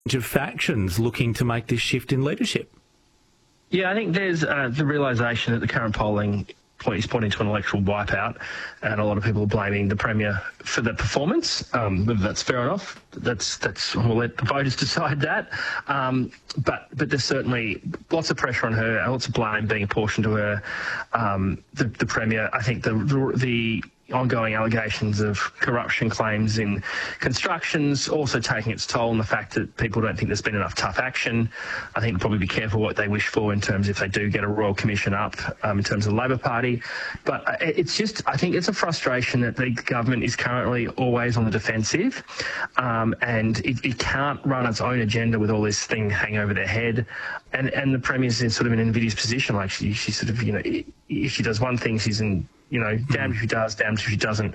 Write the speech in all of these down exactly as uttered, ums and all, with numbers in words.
of factions looking to make this shift in leadership? Yeah, I think there's uh, the realisation that the current polling point is pointing to an electoral wipeout, and a lot of people are blaming the Premier for the performance. Um, whether that's fair enough, that's that's we'll let the voters decide that. Um, but but there's certainly lots of pressure on her, lots of blame being apportioned to her. Um, the, the Premier, I think the the ongoing allegations of corruption claims in constructions also taking its toll on the fact that people don't think there's been enough tough action. I think they'll probably be careful what they wish for in terms if they do get a Royal Commission up um, in terms of the Labor Party. But it's just, I think it's a frustration that the government is currently always on the defensive um, and it, it can't run its own agenda with all this thing hanging over their head. And, and the Premier's in sort of an invidious position. Like she, she sort of, you know, if she does one thing, she's in, you know, damned if she does, damned if she doesn't.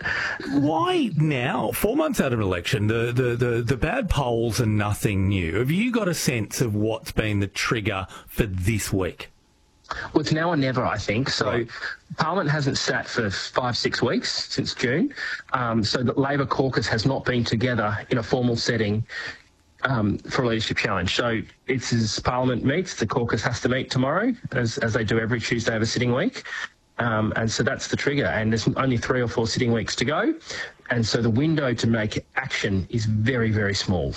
Why now? Four months out of an election, the, the, the, the bad polls are nothing new. Have you got a sense of what's been the trigger for this week? Well, it's now or never, I think. So right. Parliament hasn't sat for five, six weeks since June. Um, so the Labor caucus has not been together in a formal setting Um, for a leadership challenge. So it's as Parliament meets, the caucus has to meet tomorrow, as, as they do every Tuesday of a sitting week. Um, and so that's the trigger. And there's only three or four sitting weeks to go. And so the window to make action is very, very small.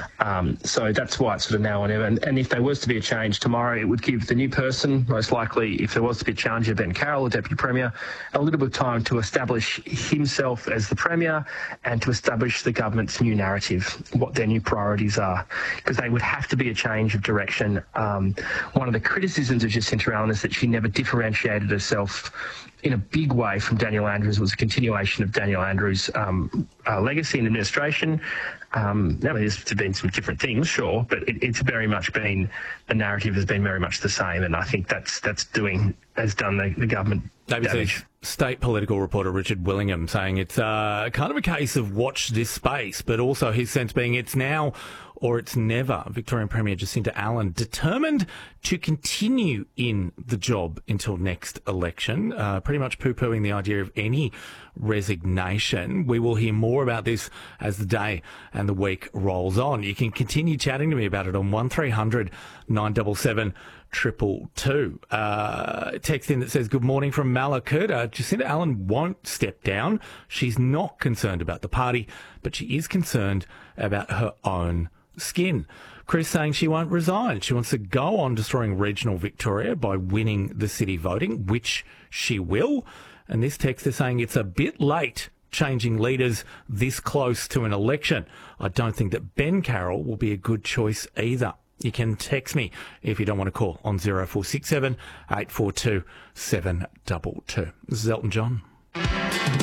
Um, so that's why it's sort of now or never. And, and if there was to be a change tomorrow, it would give the new person, most likely, if there was to be a challenger, Ben Carroll, the Deputy Premier, a little bit of time to establish himself as the Premier and to establish the government's new narrative, what their new priorities are, because they would have to be a change of direction. Um, one of the criticisms of Jacinta Allen is that she never differentiated herself in a big way from Daniel Andrews. It was a continuation of Daniel Andrews' um, uh, legacy in administration. Um, I mean, there's been some different things, sure, but it, it's very much been, the narrative has been very much the same, and I think that's that's doing, has done the, the government damage. State political reporter Richard Willingham saying it's uh, kind of a case of watch this space, but also his sense being it's now or it's never. Victorian Premier Jacinta Allen determined to continue in the job until next election, uh, pretty much poo-pooing the idea of any resignation. We will hear more about this as the day and the week rolls on. You can continue chatting to me about it on one three hundred nine seven seven triple two. Uh, text in that says, good morning from Malakut. Uh, Jacinta Allen won't step down. She's not concerned about the party, but she is concerned about her own skin. Chris saying she won't resign. She wants to go on destroying regional Victoria by winning the city voting, which she will. And this text is saying it's a bit late changing leaders this close to an election. I don't think that Ben Carroll will be a good choice either. You can text me if you don't want to call on zero four six seven eight four two seven two two. This is Elton John.